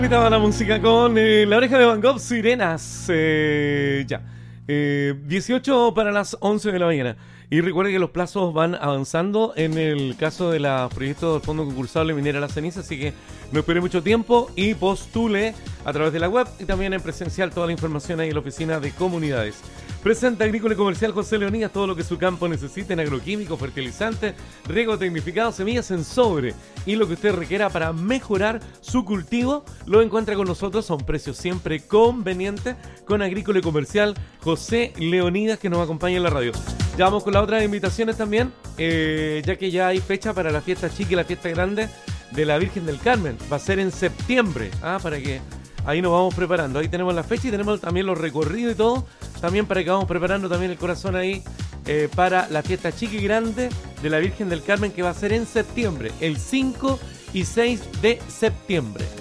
Estaba la música con La Oreja de Van Gogh, Sirenas. 18 para las 11 de la mañana. Y recuerde que los plazos van avanzando en el caso de los proyectos del Fondo Concursable Minera La Ceniza, así que no espere mucho tiempo y postule a través de la web y también en presencial toda la información ahí en la oficina de comunidades. Presenta Agrícola y Comercial José Leonidas todo lo que su campo necesita en agroquímicos, fertilizantes, riego tecnificado, semillas en sobre y lo que usted requiera para mejorar su cultivo lo encuentra con nosotros a un precio siempre conveniente con Agrícola y Comercial José Leonidas, que nos acompaña en la radio. Ya vamos con las otras invitaciones también, ya que ya hay fecha para la fiesta chica y la fiesta grande de la Virgen del Carmen. Va a ser en septiembre, para que ahí nos vamos preparando. Ahí tenemos la fecha y tenemos también los recorridos y todo, también para que vamos preparando también el corazón ahí para la fiesta chica y grande de la Virgen del Carmen, que va a ser en septiembre, el 5 y 6 de septiembre.